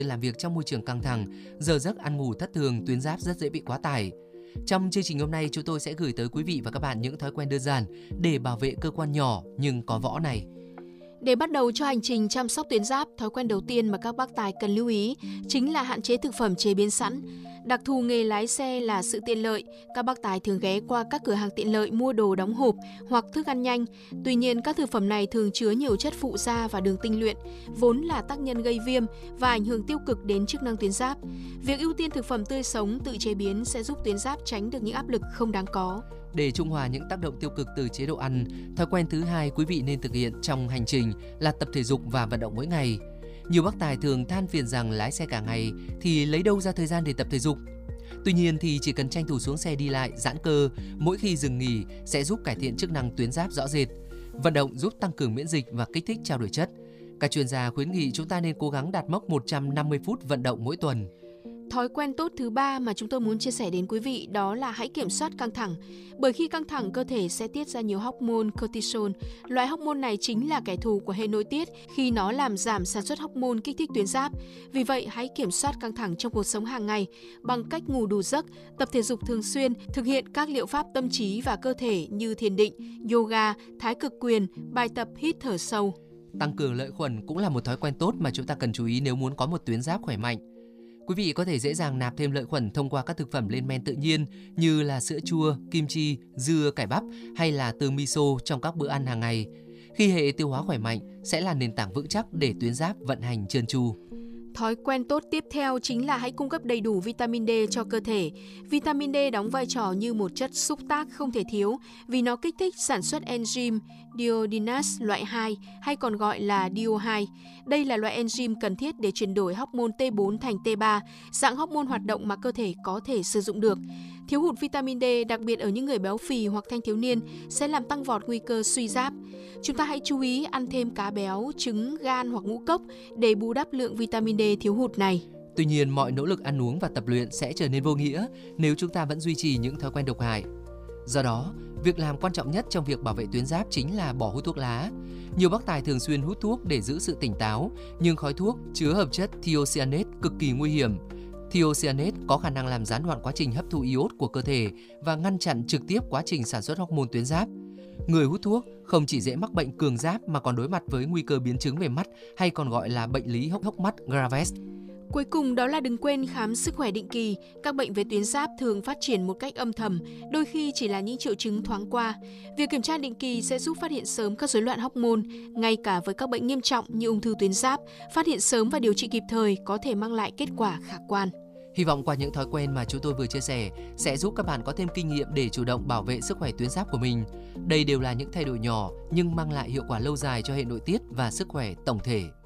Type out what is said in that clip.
làm việc trong môi trường căng thẳng, giờ giấc ăn ngủ thất thường, tuyến giáp rất dễ bị quá tải. Trong chương trình hôm nay, chúng tôi sẽ gửi tới quý vị và các bạn những thói quen đơn giản để bảo vệ cơ quan nhỏ nhưng có võ này. Để bắt đầu cho hành trình chăm sóc tuyến giáp, thói quen đầu tiên mà các bác tài cần lưu ý chính là hạn chế thực phẩm chế biến sẵn. Đặc thù nghề lái xe là sự tiện lợi, các bác tài thường ghé qua các cửa hàng tiện lợi mua đồ đóng hộp hoặc thức ăn nhanh. Tuy nhiên, các thực phẩm này thường chứa nhiều chất phụ gia và đường tinh luyện, vốn là tác nhân gây viêm và ảnh hưởng tiêu cực đến chức năng tuyến giáp. Việc ưu tiên thực phẩm tươi sống, tự chế biến sẽ giúp tuyến giáp tránh được những áp lực không đáng có. Để trung hòa những tác động tiêu cực từ chế độ ăn, thói quen thứ hai quý vị nên thực hiện trong hành trình là tập thể dục và vận động mỗi ngày. Nhiều bác tài thường than phiền rằng lái xe cả ngày thì lấy đâu ra thời gian để tập thể dục. Tuy nhiên thì chỉ cần tranh thủ xuống xe đi lại, giãn cơ mỗi khi dừng nghỉ sẽ giúp cải thiện chức năng tuyến giáp rõ rệt. Vận động giúp tăng cường miễn dịch và kích thích trao đổi chất. Các chuyên gia khuyến nghị chúng ta nên cố gắng đạt mốc 150 phút vận động mỗi tuần. Thói quen tốt thứ ba mà chúng tôi muốn chia sẻ đến quý vị đó là hãy kiểm soát căng thẳng. Bởi khi căng thẳng, cơ thể sẽ tiết ra nhiều hormone cortisol. Loại hormone này chính là kẻ thù của hệ nội tiết khi nó làm giảm sản xuất hormone kích thích tuyến giáp. Vì vậy, hãy kiểm soát căng thẳng trong cuộc sống hàng ngày bằng cách ngủ đủ giấc, tập thể dục thường xuyên, thực hiện các liệu pháp tâm trí và cơ thể như thiền định, yoga, thái cực quyền, bài tập hít thở sâu. Tăng cường lợi khuẩn cũng là một thói quen tốt mà chúng ta cần chú ý nếu muốn có một tuyến giáp khỏe mạnh. Quý vị có thể dễ dàng nạp thêm lợi khuẩn thông qua các thực phẩm lên men tự nhiên như là sữa chua, kim chi, dưa, cải bắp hay là từ miso trong các bữa ăn hàng ngày. Khi hệ tiêu hóa khỏe mạnh sẽ là nền tảng vững chắc để tuyến giáp vận hành trơn tru. Thói quen tốt tiếp theo chính là hãy cung cấp đầy đủ vitamin D cho cơ thể. Vitamin D đóng vai trò như một chất xúc tác không thể thiếu vì nó kích thích sản xuất enzyme deiodinase loại 2 hay còn gọi là DO2. Đây là loại enzyme cần thiết để chuyển đổi hormone T4 thành T3, dạng hormone hoạt động mà cơ thể có thể sử dụng được. Thiếu hụt vitamin D, đặc biệt ở những người béo phì hoặc thanh thiếu niên, sẽ làm tăng vọt nguy cơ suy giáp. Chúng ta hãy chú ý ăn thêm cá béo, trứng, gan hoặc ngũ cốc để bù đắp lượng vitamin D thiếu hụt này. Tuy nhiên, mọi nỗ lực ăn uống và tập luyện sẽ trở nên vô nghĩa nếu chúng ta vẫn duy trì những thói quen độc hại. Do đó, việc làm quan trọng nhất trong việc bảo vệ tuyến giáp chính là bỏ hút thuốc lá. Nhiều bác tài thường xuyên hút thuốc để giữ sự tỉnh táo, nhưng khói thuốc chứa hợp chất thiocyanate cực kỳ nguy hiểm. Thiocyanate có khả năng làm gián đoạn quá trình hấp thụ iốt của cơ thể và ngăn chặn trực tiếp quá trình sản xuất hormone tuyến giáp. Người hút thuốc không chỉ dễ mắc bệnh cường giáp mà còn đối mặt với nguy cơ biến chứng về mắt hay còn gọi là bệnh lý hốc mắt Graves. Cuối cùng đó là đừng quên khám sức khỏe định kỳ. Các bệnh về tuyến giáp thường phát triển một cách âm thầm, đôi khi chỉ là những triệu chứng thoáng qua. Việc kiểm tra định kỳ sẽ giúp phát hiện sớm các rối loạn hormone, ngay cả với các bệnh nghiêm trọng như ung thư tuyến giáp, phát hiện sớm và điều trị kịp thời có thể mang lại kết quả khả quan. Hy vọng qua những thói quen mà chúng tôi vừa chia sẻ sẽ giúp các bạn có thêm kinh nghiệm để chủ động bảo vệ sức khỏe tuyến giáp của mình. Đây đều là những thay đổi nhỏ nhưng mang lại hiệu quả lâu dài cho hệ nội tiết và sức khỏe tổng thể.